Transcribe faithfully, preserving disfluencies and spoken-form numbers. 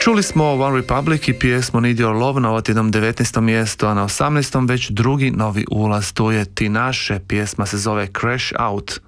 Čuli smo One Republic i pjesmu Need Your Love na otjednom devetnaestom mjestu, a na osamnaestom već drugi novi ulaz, to je Tinashe, pjesma se zove Crash Out.